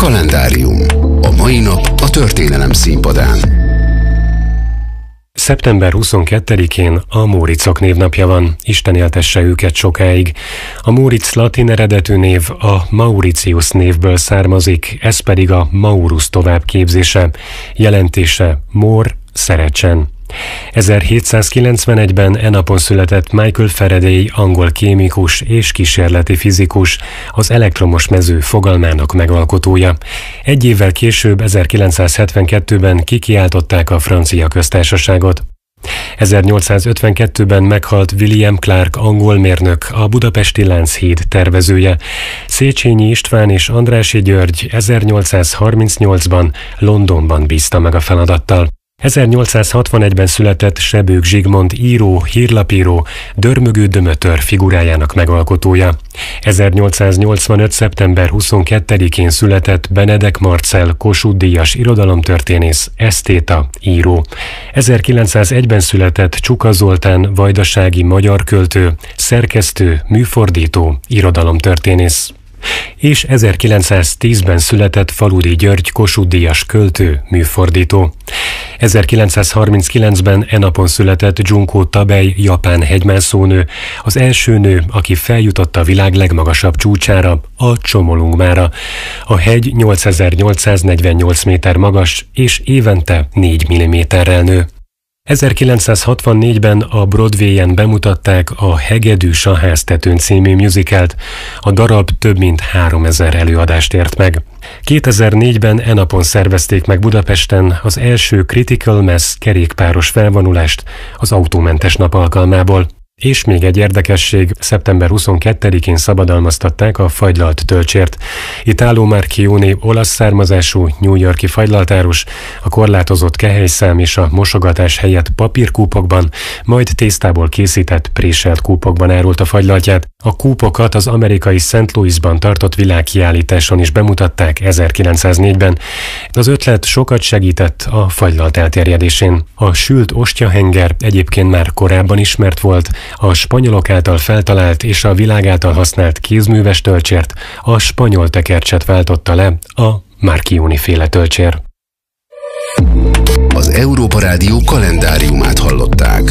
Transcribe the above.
Kalendárium. A mai nap a történelem színpadán. Szeptember 22-én a Móricok névnapja van, Isten éltesse őket sokáig. A Móric latin eredetű név a Mauritius névből származik, ez pedig a Maurus továbbképzése, jelentése mór, szerecsen. 1791-ben e napon született Michael Faraday, angol kémikus és kísérleti fizikus, az elektromos mező fogalmának megalkotója. Egy évvel később, 1972-ben kikiáltották a francia köztársaságot. 1852-ben meghalt William Clark angol mérnök, a budapesti Lánchíd tervezője. Széchenyi István és Andrássy György 1838-ban Londonban bízta meg a feladattal. 1861-ben született Sebők Zsigmond író, hírlapíró, Dörmögő Dömötör figurájának megalkotója. 1885. szeptember 22-én született Benedek Marcell Kossuth-díjas irodalomtörténész, esztéta, író. 1901-ben született Csuka Zoltán vajdasági magyar költő, szerkesztő, műfordító, irodalomtörténész. És 1910-ben született Faludi György Kossuth-díjas költő, műfordító. 1939-ben e napon született Junko Tabei japán hegymászónő, az első nő, aki feljutott a világ legmagasabb csúcsára, a Csomolungmára. A hegy 8848 méter magas, és évente 4 mm-rel nő. 1964-ben a Broadwayen bemutatták a Hegedű Saháztetőn című musicalt, a darab több mint 3000 előadást ért meg. 2004-ben e napon szervezték meg Budapesten az első Critical Mass kerékpáros felvonulást az autómentes nap alkalmából. És még egy érdekesség, szeptember 22-én szabadalmaztatták a fagylalt tölcsért. Italo Marchione olasz származású New York-i fagylaltárus a korlátozott kehelyszám és a mosogatás helyett papírkúpokban, majd tésztából készített préselt kúpokban árulta fagylaltját. A kúpokat az amerikai St. Louisban tartott világkiállításon is bemutatták 1904-ben. Az ötlet sokat segített a fagylalt elterjedésén. A sült ostyahenger egyébként már korábban ismert volt, a spanyolok által feltalált és a világ által használt kézműves tölcsért a spanyol tekercset váltotta le a Marchione-féle tölcsér. Az Európa Rádió kalendáriumát hallották.